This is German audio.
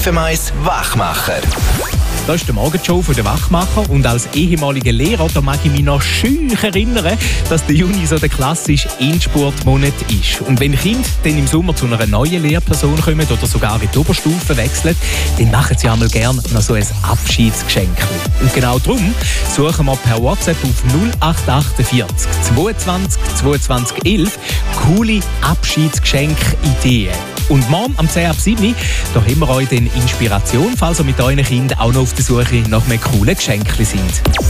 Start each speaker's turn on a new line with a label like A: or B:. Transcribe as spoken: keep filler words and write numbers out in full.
A: F M eins Wachmacher.
B: Das ist die Morgenshow von der Wachmacher und als ehemaliger Lehrer, da mag ich mich noch schön erinnern, dass der Juni so der klassische Endspurtmonat ist. Und wenn Kinder dann im Sommer zu einer neuen Lehrperson kommen oder sogar in die Oberstufe wechseln, dann machen sie einmal gerne noch so ein Abschiedsgeschenk. Und genau darum suchen wir per WhatsApp auf null acht vier acht zweiundzwanzig zweiundzwanzig elf coole Abschiedsgeschenk-Ideen. Und morgen am zehn ab sieben da haben wir euch dann Inspiration, falls ihr mit euren Kindern auch noch auf der Suche nach einem coolen Geschenk sind.